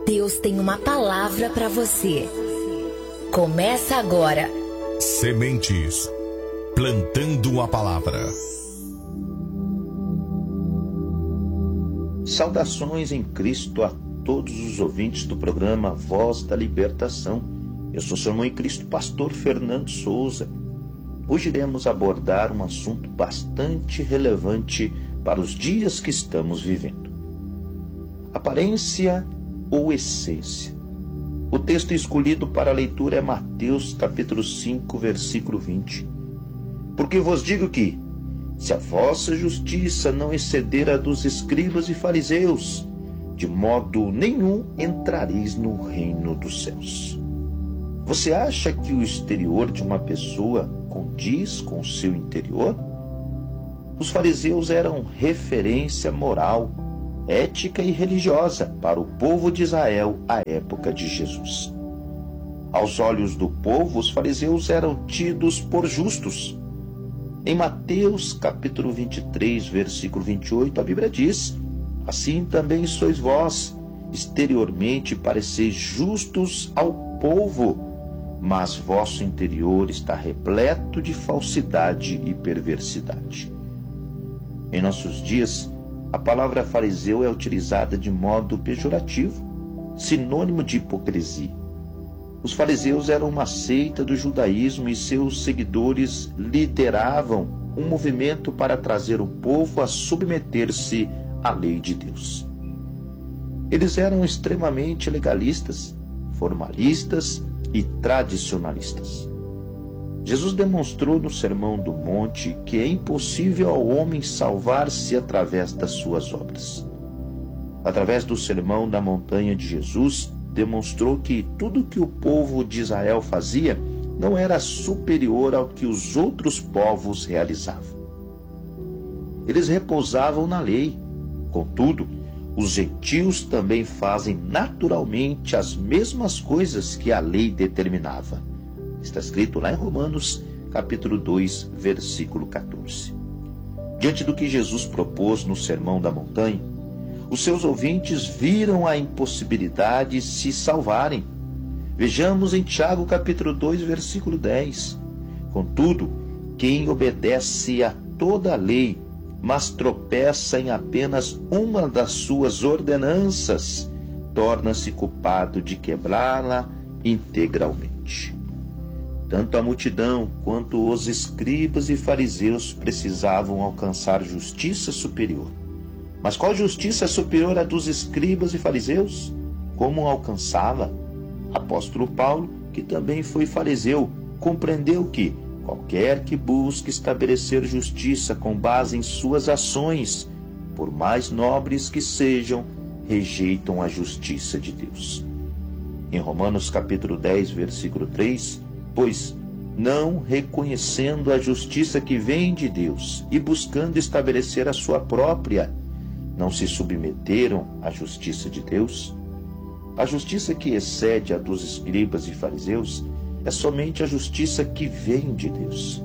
Deus tem uma palavra para você. Começa agora. Sementes, plantando a palavra. Saudações em Cristo a todos os ouvintes do programa Voz da Libertação. Eu sou seu irmão em Cristo, pastor Fernando Souza. Hoje iremos abordar um assunto bastante relevante para os dias que estamos vivendo. Aparência ou essência? O texto escolhido para a leitura é Mateus capítulo 5, versículo 20. Porque vos digo que, se a vossa justiça não exceder a dos escribas e fariseus, de modo nenhum entrareis no reino dos céus. Você acha que o exterior de uma pessoa condiz com o seu interior? Os fariseus eram referência moral, ética e religiosa para o povo de Israel à época de Jesus. Aos olhos do povo, os fariseus eram tidos por justos. Em Mateus capítulo 23, versículo 28, a Bíblia diz: assim também sois vós, exteriormente pareceis justos ao povo, mas vosso interior está repleto de falsidade e perversidade. Em nossos dias, a palavra fariseu é utilizada de modo pejorativo, sinônimo de hipocrisia. Os fariseus eram uma seita do judaísmo e seus seguidores lideravam um movimento para trazer o povo a submeter-se à lei de Deus. Eles eram extremamente legalistas, formalistas e tradicionalistas. Jesus demonstrou no Sermão do Monte que é impossível ao homem salvar-se através das suas obras. Através do Sermão da Montanha de Jesus, demonstrou que tudo que o povo de Israel fazia não era superior ao que os outros povos realizavam. Eles repousavam na lei. Contudo, os gentios também fazem naturalmente as mesmas coisas que a lei determinava. Está escrito lá em Romanos, capítulo 2, versículo 14. Diante do que Jesus propôs no Sermão da Montanha, os seus ouvintes viram a impossibilidade de se salvarem. Vejamos em Tiago, capítulo 2, versículo 10. Contudo, quem obedece a toda a lei, mas tropeça em apenas uma das suas ordenanças, torna-se culpado de quebrá-la integralmente. Tanto a multidão quanto os escribas e fariseus precisavam alcançar justiça superior. Mas qual justiça é superior à dos escribas e fariseus? Como alcançá-la? Apóstolo Paulo, que também foi fariseu, compreendeu que qualquer que busque estabelecer justiça com base em suas ações, por mais nobres que sejam, rejeitam a justiça de Deus. Em Romanos capítulo 10, versículo 3, pois, não reconhecendo a justiça que vem de Deus e buscando estabelecer a sua própria, não se submeteram à justiça de Deus? A justiça que excede a dos escribas e fariseus é somente a justiça que vem de Deus.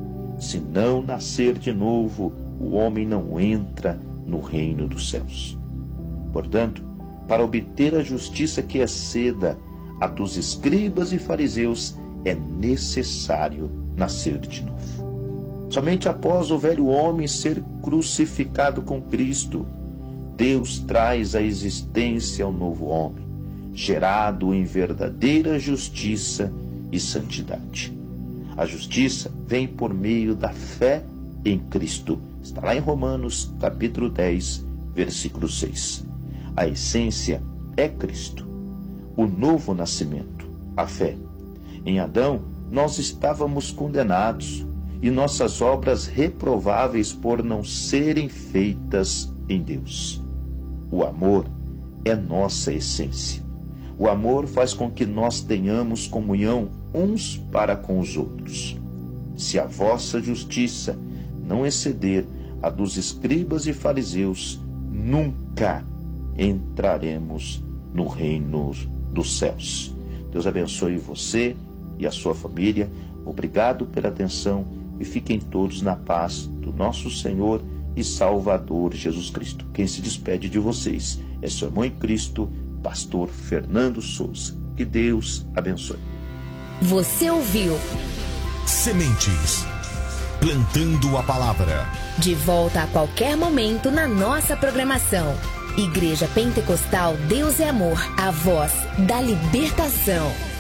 Se não nascer de novo, o homem não entra no reino dos céus. Portanto, para obter a justiça que exceda a dos escribas e fariseus, é necessário nascer de novo. Somente após o velho homem ser crucificado com Cristo, Deus traz à existência o novo homem, gerado em verdadeira justiça e santidade. A justiça vem por meio da fé em Cristo. Está lá em Romanos, capítulo 10, versículo 6. A essência é Cristo, o novo nascimento, a fé. Em Adão, nós estávamos condenados e nossas obras reprováveis por não serem feitas em Deus. O amor é nossa essência. O amor faz com que nós tenhamos comunhão uns para com os outros. Se a vossa justiça não exceder a dos escribas e fariseus, nunca entraremos no reino dos céus. Deus abençoe você e a sua família. Obrigado pela atenção e fiquem todos na paz do nosso Senhor e Salvador Jesus Cristo. Quem se despede de vocês é seu irmão em Cristo, pastor Fernando Souza. Que Deus abençoe. Você ouviu Sementes, plantando a palavra. De volta a qualquer momento na nossa programação. Igreja Pentecostal Deus é Amor, a voz da libertação.